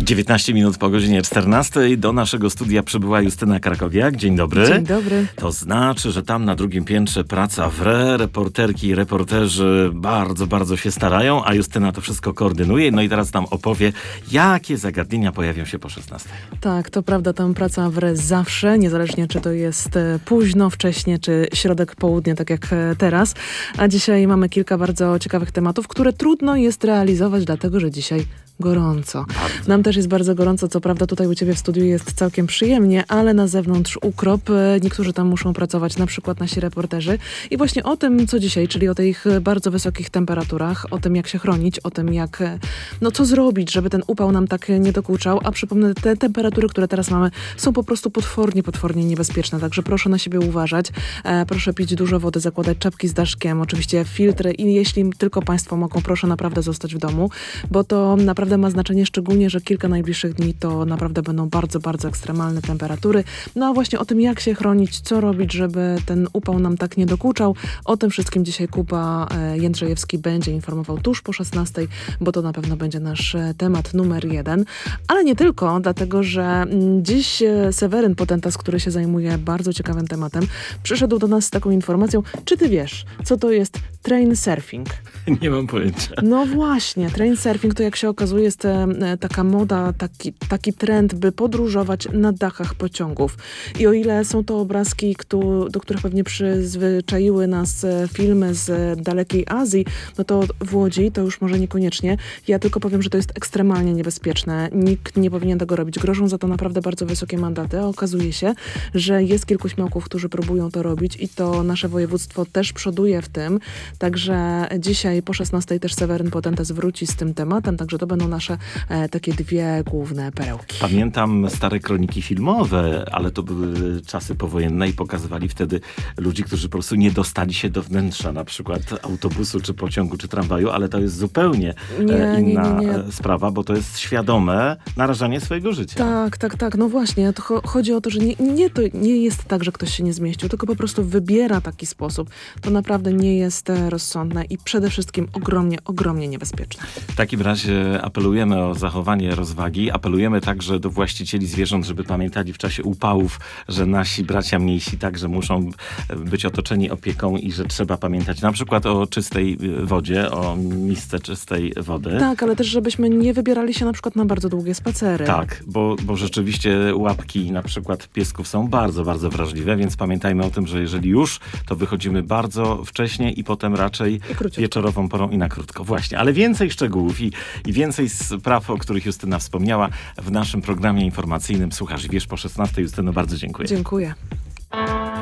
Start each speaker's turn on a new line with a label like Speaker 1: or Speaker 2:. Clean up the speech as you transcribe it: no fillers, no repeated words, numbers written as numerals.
Speaker 1: 19 minut po godzinie 14 do naszego studia przybyła Justyna Krakowiak. Dzień dobry.
Speaker 2: Dzień dobry.
Speaker 1: To znaczy, że tam na drugim piętrze praca wre, reporterki i reporterzy bardzo, bardzo się starają, a Justyna to wszystko koordynuje. No i teraz nam opowie, jakie zagadnienia pojawią się po 16.
Speaker 2: Tak, to prawda, tam praca wre zawsze, niezależnie czy to jest późno, wcześnie, czy środek, południe, tak jak teraz. A dzisiaj mamy kilka bardzo ciekawych tematów, które trudno jest realizować, dlatego że dzisiaj gorąco.
Speaker 1: Bardzo.
Speaker 2: Nam też jest bardzo gorąco, co prawda tutaj u ciebie w studiu jest całkiem przyjemnie, ale na zewnątrz ukrop. Niektórzy tam muszą pracować, na przykład nasi reporterzy. I właśnie o tym, co dzisiaj, czyli o tych bardzo wysokich temperaturach, o tym, jak się chronić, o tym, jak, co zrobić, żeby ten upał nam tak nie dokuczał. A przypomnę, te temperatury, które teraz mamy, są po prostu potwornie niebezpieczne, także proszę na siebie uważać. Proszę pić dużo wody, zakładać czapki z daszkiem, oczywiście filtry i jeśli tylko państwo mogą, proszę naprawdę zostać w domu, bo to naprawdę ma znaczenie, szczególnie, że kilka najbliższych dni to naprawdę będą bardzo, bardzo ekstremalne temperatury. No a właśnie o tym, jak się chronić, co robić, żeby ten upał nam tak nie dokuczał, o tym wszystkim dzisiaj Kuba Jędrzejewski będzie informował tuż po 16, bo to na pewno będzie nasz temat numer 1. Ale nie tylko, dlatego, że dziś Seweryn Potentas, który się zajmuje bardzo ciekawym tematem, przyszedł do nas z taką informacją. Czy ty wiesz, co to jest train surfing?
Speaker 1: Nie mam pojęcia.
Speaker 2: No właśnie, train surfing to, jak się okazuje, jest taka moda, taki trend, by podróżować na dachach pociągów. I o ile są to obrazki, do których pewnie przyzwyczaiły nas filmy z dalekiej Azji, no to w Łodzi to już może niekoniecznie. Ja tylko powiem, że to jest ekstremalnie niebezpieczne. Nikt nie powinien tego robić. Grożą za to naprawdę bardzo wysokie mandaty. A okazuje się, że jest kilku śmiałków, którzy próbują to robić i to nasze województwo też przoduje w tym. Także dzisiaj po 16 też Seweryn Potentas wróci z tym tematem, także to będą nasze takie dwie główne perełki.
Speaker 1: Pamiętam stare kroniki filmowe, ale to były czasy powojenne i pokazywali wtedy ludzi, którzy po prostu nie dostali się do wnętrza na przykład autobusu, czy pociągu, czy tramwaju, ale to jest zupełnie inna sprawa, bo to jest świadome narażanie swojego życia.
Speaker 2: Tak. No właśnie, to chodzi o to, że to nie jest tak, że ktoś się nie zmieścił, tylko po prostu wybiera taki sposób. To naprawdę nie jest rozsądne i przede wszystkim ogromnie niebezpieczne.
Speaker 1: W takim razie apelujemy o zachowanie rozwagi. Apelujemy także do właścicieli zwierząt, żeby pamiętali w czasie upałów, że nasi bracia mniejsi także muszą być otoczeni opieką i że trzeba pamiętać na przykład o czystej wodzie, o misce czystej wody.
Speaker 2: Tak, ale też żebyśmy nie wybierali się na przykład na bardzo długie spacery.
Speaker 1: Tak, bo rzeczywiście łapki na przykład piesków są bardzo, bardzo wrażliwe, więc pamiętajmy o tym, że jeżeli już, to wychodzimy bardzo wcześnie i potem raczej wieczorową porą i na krótko. Właśnie, ale więcej szczegółów i więcej spraw, o których Justyna wspomniała w naszym programie informacyjnym Słuchasz i Wiesz po 16. Justyno, bardzo dziękuję.
Speaker 2: Dziękuję.